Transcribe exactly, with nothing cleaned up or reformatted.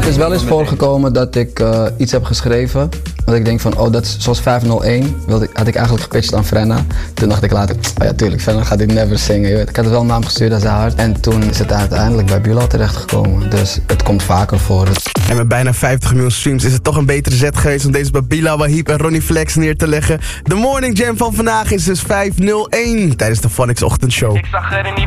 Het is wel eens voorgekomen dat ik uh, iets heb geschreven. Dat ik denk van, oh, dat is zoals vijfhonderdéén. Wilde, had ik eigenlijk gepitcht aan Frenna. Toen dacht ik later, oh ja, tuurlijk, Frenna gaat dit never zingen. Je weet. Ik had het wel naar hem gestuurd aan zijn hart. En toen is het uiteindelijk bij Bilal terechtgekomen. Dus het komt vaker voor. En met bijna vijftig miljoen streams is het toch een betere zet geweest om deze bij Bilal Wahib en Ronnie Flex neer te leggen. De Morning Jam van vandaag is dus vijfhonderdéén tijdens de Phonics Ochtendshow. Ik zag er niet